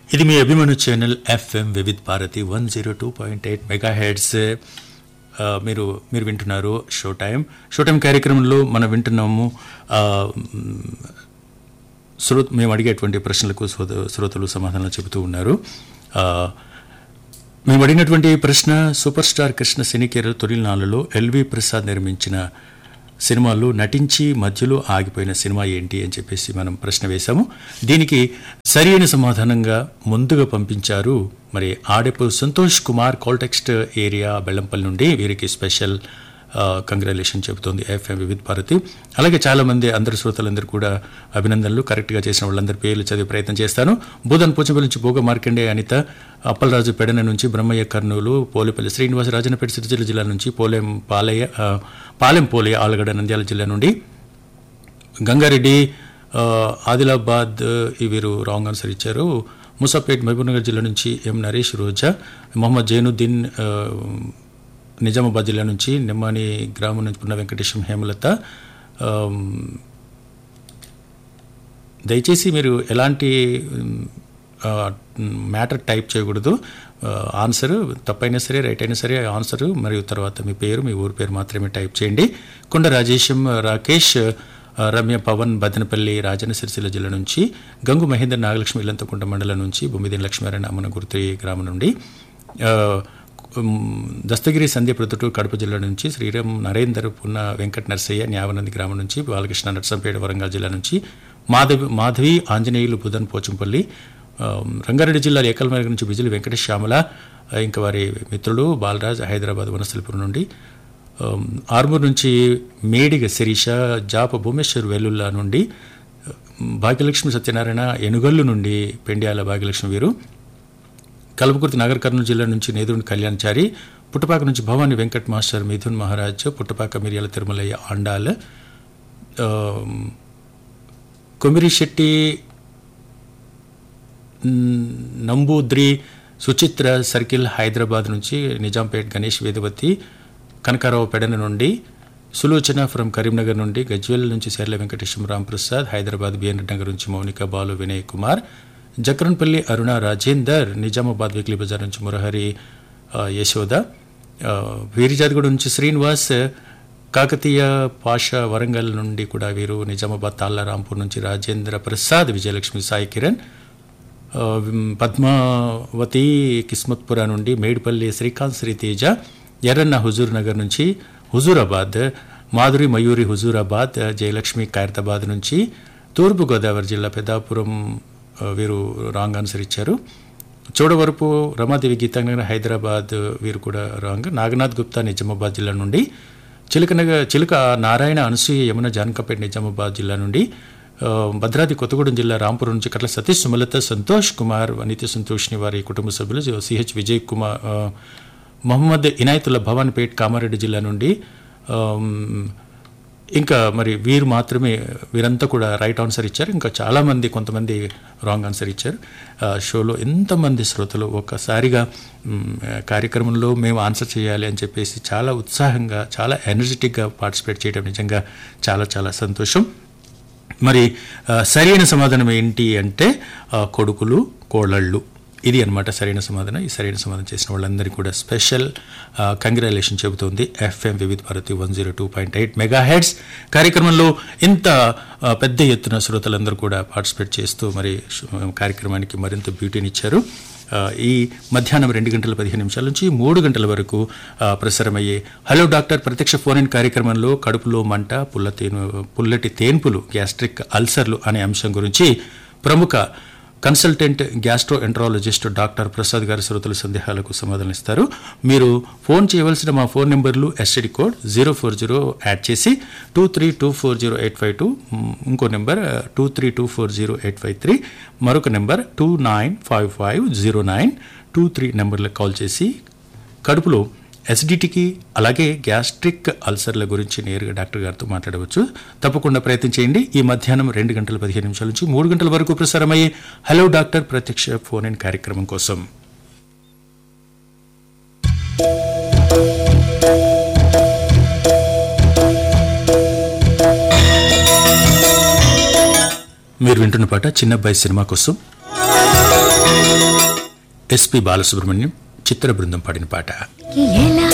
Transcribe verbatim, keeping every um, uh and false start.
ఇది మీ అభిమాను channel FM Vividh Bharati one zero two point eight mega heads. మీరు మీరు వింటున్నారు షో టైం. షో టైం కార్యక్రమంలో మనం వింటున్నాము శ్రో మేము అడిగేటువంటి ప్రశ్నలకు శ్రోతలు సమాధానాలు చెబుతూ ఉన్నారు. మేము అడిగినటువంటి ప్రశ్న, super star Krishna సినీకేర్ తొలినాళ్ళలో LV Prasad నిర్మించిన సినిమాల్లో నటించి మధ్యలో ఆగిపోయిన సినిమా ఏంటి అని చెప్పేసి మనం ప్రశ్న వేశాము. దీనికి సరైన సమాధానంగా ముందుగా పంపించారు మరి ఆడెపు సంతోష్ కుమార్, కాల్టెక్స్ట్ ఏరియా బెల్లంపల్లి నుండి. వీరికి స్పెషల్ కంగ్రాచులేషన్ చెబుతోంది ఎఫ్ఎం వివిధ్ భారతి. అలాగే చాలామంది అందరు శ్రోతలందరూ కూడా అభినందనలు. కరెక్ట్గా చేసిన వాళ్ళందరి పేర్లు చదివే ప్రయత్నం చేస్తాను. బోధన్ పోచంపల్లి నుంచి భోగ మార్కండే అనిత, అప్పలరాజు పెడన నుంచి బ్రహ్మయ్య కర్నూలు, పోలేపల్లి శ్రీనివాస రాజన్నపేట సిరిసిల్ల జిల్లా నుంచి, పోలేం పాలయ్య పాలెం పోలే ఆలగడ నంద్యాల జిల్లా నుండి, గంగారెడ్డి ఆదిలాబాద్ వీరు రాంగ్ ఆన్సర్ ఇచ్చారు. ముసాపేట్ మహబూబ్నగర్ జిల్లా నుంచి ఎం నరేష్ రోజా, మొహమ్మద్ జైనుద్దీన్ నిజామాబాద్ జిల్లా నుంచి, నిమ్మాని గ్రామం నుంచి పున్న వెంకటేశం, హేమలత. దయచేసి మీరు ఎలాంటి మ్యాటర్ టైప్ చేయకూడదు. ఆన్సర్ తప్పైనా సరే రైట్ అయినా సరే ఆన్సర్ మరియు తర్వాత మీ పేరు మీ ఊరి పేరు మాత్రమే టైప్ చేయండి. కొండ రాజేశం, రాకేష్, రమ్య, పవన్ బదనపల్లి రాజన్న సిరిసిల్ల జిల్లా నుంచి, గంగు మహేందర్ నాగలక్ష్మి ఇల్లంతకుంట మండలం నుంచి, బొమ్మిదిని లక్ష్మీనారాయణ అమ్మనగుర్తి గ్రామం నుండి, దస్తగిరి సంధ్య ప్రొద్దుటూరు కడప జిల్లా నుంచి, శ్రీరామ్ నరేందర్, పున్న వెంకట నరసయ్య న్యావనంది గ్రామం నుంచి, బాలకృష్ణ నర్సంపేట వరంగల్ జిల్లా నుంచి, మాధవి మాధవి ఆంజనేయులు బుధన్ పోచంపల్లి, రంగారెడ్డి జిల్లా ఏకల్మర్గ నుంచి బిజులు వెంకటేష్ శ్యామల, ఇంకా వారి మిత్రులు బాలరాజ్ హైదరాబాద్ వనస్థలిపురం నుండి, ఆర్మూర్ నుంచి మేడిగ శిరీష, జాప భూమేశ్వర్ వెల్లుల్లా నుండి, భాగ్యలక్ష్మి సత్యనారాయణ ఎనుగల్లు నుండి పెండ్యాల భాగ్యలక్ష్మి వీరు, కల్పకుర్తి నాగర్ కర్నూలు జిల్లా నుంచి నేదురుని కళ్యాణ్చారి, పుట్టపాక నుంచి భవాని వెంకట్ మాస్టర్, మిథున్ మహారాజ్, పుట్టపాక మిర్యాల తిరుమలయ్య ఆండాల్, కొమిరిశెట్టి నంబూద్రి సుచిత్ర సర్కిల్ హైదరాబాద్ నుంచి, నిజాంపేట్ గణేష్ వేదవతి, కనకారావు పెడన నుండి, సులోచన ఫ్రమ్ కరీంనగర్ నుండి, గజ్వేల్ నుంచి శర్ల వెంకటేశ్వర రాంప్రసాద్, హైదరాబాద్ బిఎన్ నగర్ నుంచి మౌనిక బాలు వినయ్ కుమార్, జక్రన్పల్లి అరుణ రాజేందర్, నిజామాబాద్ వీక్లీ బజార్ నుంచి మురహరి యశోద, వీరిజాదిగూడ నుంచి శ్రీనివాస్, కాకతీయ పాష వరంగల్ నుండి కూడా వీరు, నిజామాబాద్ తాళ్లారాంపూర్ నుంచి రాజేంద్ర ప్రసాద్, విజయలక్ష్మి, సాయి కిరణ్, పద్మావతి కిస్మత్పుర నుండి, మేడిపల్లి శ్రీకాంత్ శ్రీతేజ, ఎర్రన్న హుజూర్ నగర్ నుంచి, హుజూరాబాద్ మాధురి మయూరి హుజూరాబాద్, జయలక్ష్మి ఖైరతాబాద్ నుంచి, తూర్పుగోదావరి జిల్లా పెద్దాపురం వీరు రాంగ్ ఆన్సర్ ఇచ్చారు. చోడవరపు రమాదేవి గీతాంగ హైదరాబాద్ వీరు కూడా రాంగ్. నాగనాథ్ గుప్తా నిజామాబాద్ జిల్లా నుండి, చిలుకనగర్ చిలుక నారాయణ అనసూయ యమున జానకంపేట నిజామాబాద్ జిల్లా నుండి, భద్రాద్రి కొత్తగూడెం జిల్లా రాంపూర్ నుంచి కట్ల సతీష్, సుమలత, సంతోష్ కుమార్, నిత్య సంతోష్ని వారి కుటుంబ సభ్యులు, సిహెచ్ విజయ్ కుమార్, మొహమ్మద్ ఇనాయతుల్లా భవాన్పేట్ కామారెడ్డి జిల్లా నుండి. ఇంకా మరి వీరు మాత్రమే, వీరంతా కూడా రైట్ ఆన్సర్ ఇచ్చారు. ఇంకా చాలామంది కొంతమంది రాంగ్ ఆన్సర్ ఇచ్చారు. షోలో ఎంతమంది శ్రోతలు ఒక్కసారిగా కార్యక్రమంలో మేము ఆన్సర్ చేయాలి అని చెప్పేసి చాలా ఉత్సాహంగా చాలా ఎనర్జెటిక్గా పార్టిసిపేట్ చేయడం నిజంగా చాలా చాలా సంతోషం. మరి సరైన సమాధానం ఏంటి అంటే కొడుకులు కోళ్ళళ్ళు, ఇది అనమాట సరైన సమాధానం. ఈ సరైన సమాధానం చేసిన వాళ్ళందరికీ కూడా స్పెషల్ కంగ్రాచులేషన్ చెబుతోంది FM Vividh Bharati one zero two point eight mega heads. కార్యక్రమంలో ఇంత పెద్ద ఎత్తున శ్రోతలందరూ కూడా పార్టిసిపేట్ చేస్తూ మరి కార్యక్రమానికి మరింత బ్యూటీని ఇచ్చారు. ఈ మధ్యాహ్నం రెండు గంటల పదిహేను నిమిషాల నుంచి మూడు గంటల వరకు ప్రసారమయ్యే హలో డాక్టర్ ప్రత్యక్ష ఫోన్ ఇన్ కార్యక్రమంలో కడుపులో మంట, పుల్ల తేను పుల్లటి తేన్పులు, గ్యాస్ట్రిక్ అల్సర్లు అనే అంశం గురించి ప్రముఖ consultant gastro enterologist doctor Prasad గారి శ్రోతల సందేహాలకు సమాధానం ఇస్తారు. మీరు ఫోన్ చేయవలసిన మా ఫోన్ నెంబర్లు STD code zero four zero add చేసి two three two four zero eight five two, ఇంకో number two three two four zero eight five three, మరొక number two nine five five zero nine two three నెంబర్లకు call చేసి కడుపులో ఎసిడిటీకి అలాగే gastric అల్సర్ల గురించి నేరుగా డాక్టర్ గారితో మాట్లాడవచ్చు. తప్పకుండా ప్రయత్నం చేయండి. ఈ మధ్యాహ్నం రెండు గంటల పదిహేను నిమిషాల నుంచి మూడు గంటల వరకు ప్రసారమయ్యే హలో డాక్టర్ ప్రత్యక్ష ఫోన్ ఇన్ కార్యక్రమం కోసం. మీరు వింటున్న పాట చిన్నబ్బాయి సినిమా కోసం. ఎస్పి బాలసుబ్రహ్మణ్యం చిత్ర బృందం పాడిన పాట. ఎలా